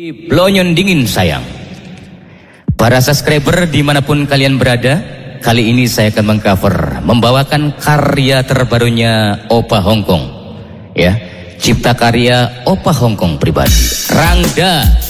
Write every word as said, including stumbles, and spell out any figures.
Blonyon dingin sayang. Para subscriber dimanapun kalian berada, kali ini saya akan mengcover, membawakan karya terbarunya Opa Hongkong, ya, cipta karya Opa Hongkong pribadi, Rangda.